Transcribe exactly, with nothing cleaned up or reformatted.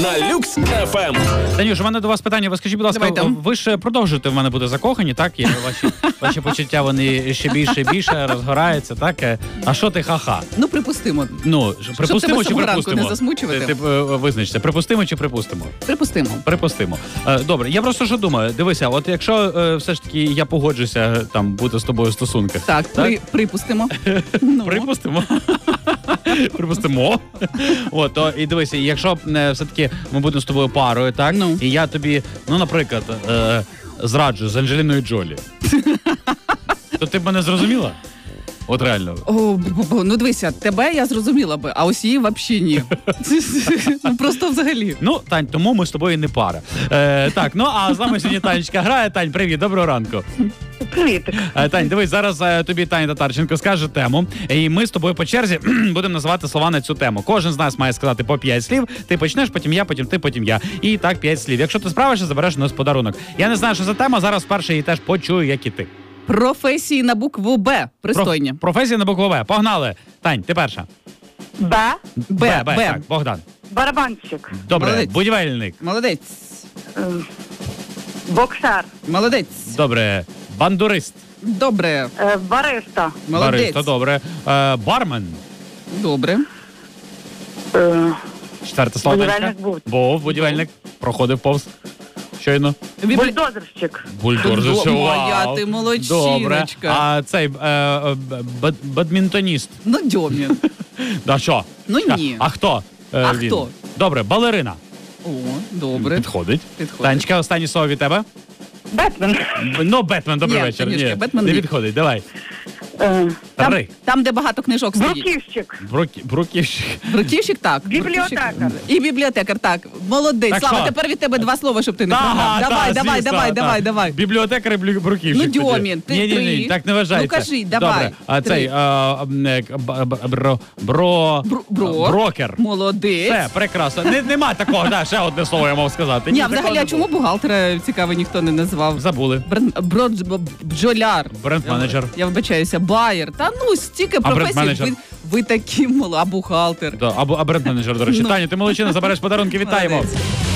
на Люкс еф ем. Танюш, у мене до вас питання. Ви скажіть, будь ласка, ви ж продовжуєте в мене бути закохані, так? І ваші, ваші почуття, вони ще більше і більше розгораються, так? А що ти ха-ха? Ну, припустимо. Ну, припустимо чи припустимо? Не засмучувати. Ти, ти визначте, припустимо чи припустимо? Припустимо. Припустимо. Добре, я просто що думаю, дивися, от якщо все ж таки я погоджуся там бути з тобою в стосунках. Так, так? При, припустимо. ну. Припустимо. Припустимо. От, то, і дивися, якщо е, все-таки ми будемо з тобою парою, так? Ну. І я тобі, ну, наприклад, е, зраджу з Анджеліною Джолі. То ти б мене зрозуміла? От реально. О, ну дивися, тебе я зрозуміла би, а ось її взагалі ні. Ну просто взагалі. Ну, Тань, тому ми з тобою не пара. Е, так, ну а з нами сьогодні Танечка грає. Тань, привіт, доброго ранку. Привіт. Е, Тань, дивись, зараз е, тобі Таня Татарченко скаже тему, і ми з тобою по черзі будемо називати слова на цю тему. Кожен з нас має сказати по п'ять слів. Ти почнеш, потім я, потім ти, потім я. І так п'ять слів. Якщо ти справишся, забереш у нас подарунок. Я не знаю, що за тема, зараз вперше її теж почую, як і ти. Професії на букву Б. Пристойні. Проф... Професія на букву Б. Погнали. Тань, ти перша. Б. Б, Б, Б, Б. так, Богдан. Барабанщик. Добре, Молодець. будівельник. Молодець. Ем, Боксер. Молодець. Добре, бандурист. Добре. Е, Бариста. Молодець. Бариста, добре. Е, бармен. Добре. Е, Четверте слово. Будівельник Танечка. був. Був, будівельник. Проходив повз. Щойно. Бібли... Бульдозерщик. Бульдозер. До- Вау. моя ти молодчиночка. Добре. А цей е, е, бад- бадмінтоніст. Ну, Дьомін. Да що? Ну, А- ні. А хто? е, А він? хто? Добре, балерина. О, добре. Підходить. Підходить. Танечка, останнє слово від тебе. Бетмен. Ну, Бетмен, добрий Ні, вечір. Танюшка, Бетмен не ні. підходить, давай. Е, Там, Три. там, де багато книжок стоїть. Бруківщик. Бруки, бруківщик. Бруківщик, так. Бібліотекар. Бруківщик. І бібліотекар, так. Молодець. Так Слава, що? тепер від тебе два слова, щоб ти не Та, програв. та, Давай, давай, звісно, давай, та. давай, давай. Бібліотекар і блю- бруківщик. Ну, тоді. Дьомін, ти ні, ні, ні, три. так не вважається. Ну, кажи, давай. Добре, а Три. цей, а, е, б- б- бро, бро, Бро- бро. брокер. Молодець. Все, прекрасно. Не, нема такого, да, ще одне слово я мав сказати. Ні, а такого взагалі, не а чому було. бухгалтера цікаво ніхто не назвав? Забули. Бренд, брод, б- бджоляр. Бренд-менеджер. Я, я вибачаюся, байер. Та ну, стільки А професій. бренд-менеджер? Ви, ви такі мало, а бухгалтер. Да, або а бренд-менеджер, до речі. Ну. Таня, ти молодчина, забереш подарунки, вітаємо. Молодець.